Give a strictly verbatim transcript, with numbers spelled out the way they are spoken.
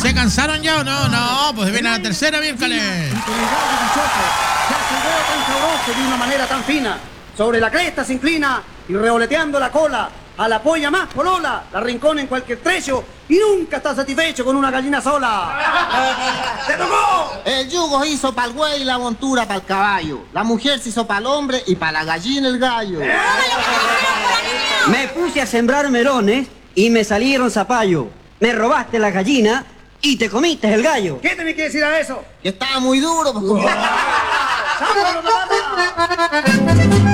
¿Se cansaron ya o no? No, pues viene la tercera, miércoles. Intimidado y dichoso, ya se ve tan sabroso de una manera tan fina. Sobre la cresta se inclina y revoleteando la cola, a la polla más polola, la rincona en cualquier trecho y nunca está satisfecho con una gallina sola. ¡Te tocó! El yugo hizo pa'l güey y la montura pa'l caballo. La mujer se hizo pa'l hombre y pa' la gallina el gallo. Me puse a sembrar melones y me salieron zapallo. Me robaste la gallina y te comiste el gallo. ¿Qué te me quiere decir a eso? Que estaba muy duro, pues. ¡Vámonos, mamá!